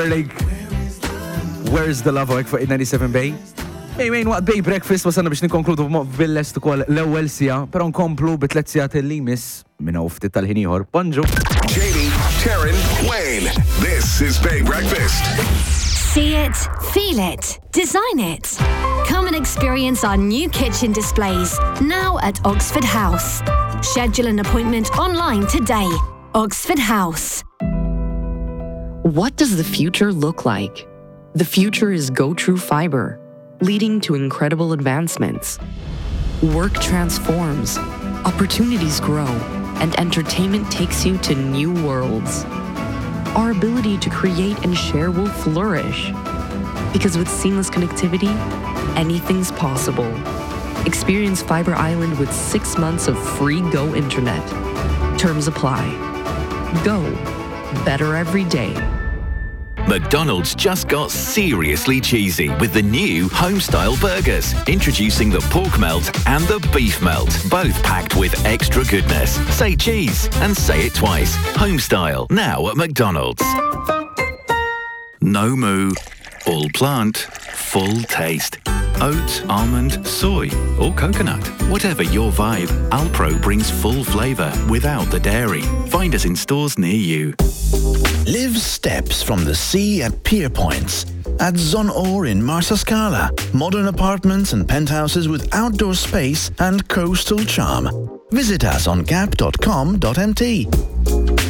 Like, where's the love fuq 97 Bay? Ejmejn waqt Bay Breakfast wasanna biex nikonkludu bil-lest ukoll l-ewwel sija, però nkomplu bit-tliet sigħat li jmiss minn hawn ftit tal-ħin ieħor. Bonġu. Jamie, Taryn, Wayne. This is Bay Breakfast. See it, feel it, design it. Come and experience our new kitchen displays, now at Oxford House. Schedule an appointment online today. Oxford House. What does the future look like? The future is Go True Fiber, leading to incredible advancements. Work transforms, opportunities grow, and entertainment takes you to new worlds. Our ability to create and share will flourish. Because with seamless connectivity, anything's possible. Experience Fiber Island with 6 months of free Go Internet. Terms apply. Go. Better every day. McDonald's just got seriously cheesy with the new Homestyle burgers, introducing the pork melt and the beef melt, both packed with extra goodness. Say cheese and say it twice. Homestyle, now at McDonald's. No moo, all plant, full taste. Oat, almond, soy, or coconut. Whatever your vibe, Alpro brings full flavour without the dairy. Find us in stores near you. Live steps from the sea at Pier Points. At Zon-Or in Marsascala. Modern apartments and penthouses with outdoor space and coastal charm. Visit us on gap.com.mt.